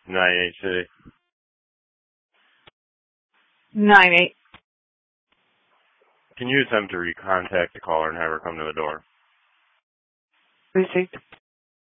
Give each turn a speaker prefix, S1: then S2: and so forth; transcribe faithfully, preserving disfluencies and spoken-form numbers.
S1: nine eight City.
S2: nine eight.
S1: Can you attempt to recontact the caller and have her come to the door?
S2: Received.